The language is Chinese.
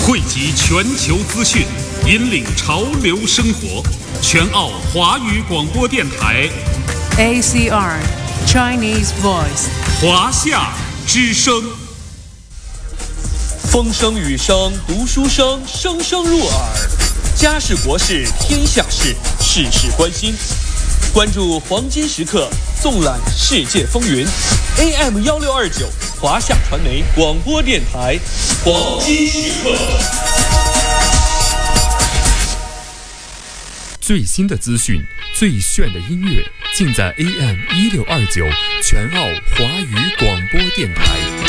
汇集全球资讯，引领潮流生活。全澳华语广播电台 ACR Chinese Voice 华夏之声。 风声雨声读书声，声声入耳。家事国事天下事，事事关心。关注黄金时刻，纵览世界风云。AM1629华夏传媒广播电台，黄金时刻。 最新的资讯，最炫的音乐，尽在AM1629全澳华语广播电台。